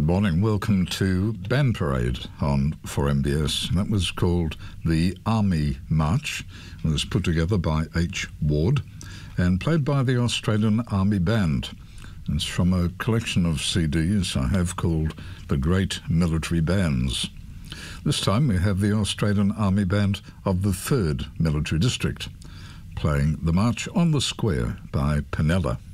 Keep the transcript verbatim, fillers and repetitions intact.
morning. Welcome to Band Parade on four M B S. That was called the Army March. It was put together by H. Ward and played by the Australian Army Band. It's from a collection of C Ds I have called The Great Military Bands. This time we have the Australian Army Band of the third Military District playing the March on the Square by Penella.